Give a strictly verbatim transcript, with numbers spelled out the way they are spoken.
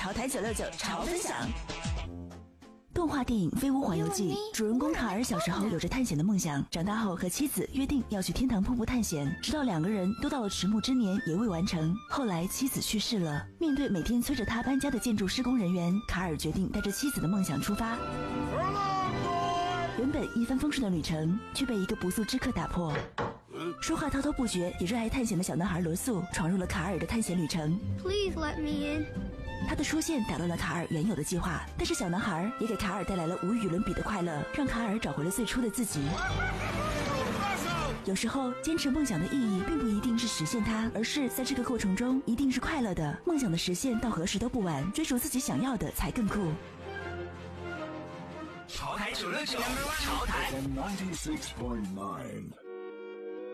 潮台九六九潮分享。动画电影《飞屋环游记》，主人公卡尔小时候有着探险的梦想，长大后和妻子约定要去天堂瀑布探险，直到两个人都到了迟暮之年也未完成。后来妻子去世了，面对每天催着他搬家的建筑施工人员，卡尔决定带着妻子的梦想出发。原本一帆风顺的旅程，却被一个不速之客打破。说话滔滔不绝也热爱探险的小男孩罗素闯入了卡尔的探险旅程。 Please let me in。 他的出现打乱了卡尔原有的计划，但是小男孩也给卡尔带来了无与伦比的快乐，让卡尔找回了最初的自己。有时候坚持梦想的意义并不一定是实现它，而是在这个过程中一定是快乐的。梦想的实现到何时都不晚，追逐自己想要的才更酷。 潮台九六九，潮台 ninety-six point nine